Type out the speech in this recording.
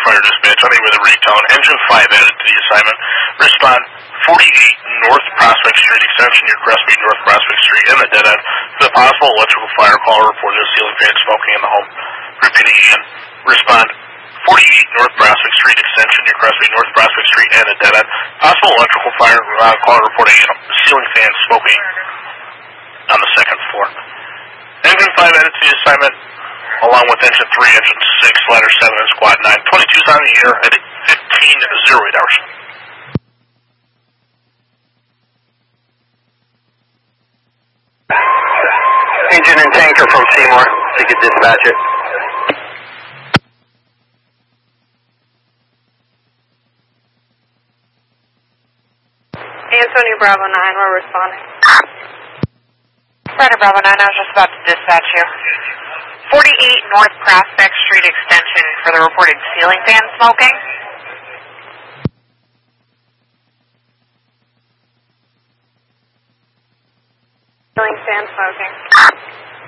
Fire Dispatch, on with a ringtone. Engine 5 added to the assignment. Respond 48 North Prospect Street Extension, your Crespi North Prospect Street, and the dead end. For the possible electrical fire, call reported a ceiling fan smoking in the home. Repeating again. Respond 48 North Prospect Street Extension, your Crespi North Prospect Street, and the dead end. Possible electrical fire, call reporting a ceiling fan smoking on the second floor. Engine 5 added to the assignment, along with Engine 3, Engine 6, Ladder 7, and Squad 9. 22's on the air at 15:08 hours. Engine and tanker from Seymour, so you could dispatch it. Antonio Bravo 9, we're responding. Ryder Bravo 9, I was just about to dispatch you. 48 North Prospect Street Extension for the reported ceiling fan smoking. Ceiling fan smoking.